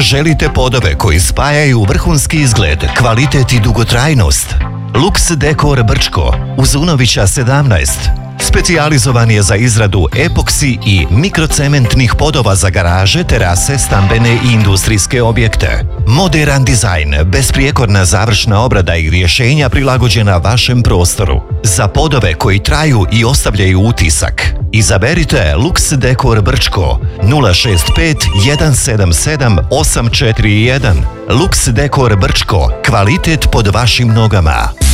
Želite podove koji spajaju vrhunski izgled, kvalitet i dugotrajnost? Lux Dekor Brčko, uz Unovića 17. Specijalizovan je za izradu epoksi i mikrocementnih podova za garaže, terase, stambene i industrijske objekte. Moderan dizajn, besprijekorna završna obrada i rješenja prilagođena vašem prostoru. Za podove koji traju i ostavljaju utisak, izaberite Lux Dekor Brčko 065 177 841. Lux Dekor Brčko, kvalitet pod vašim nogama.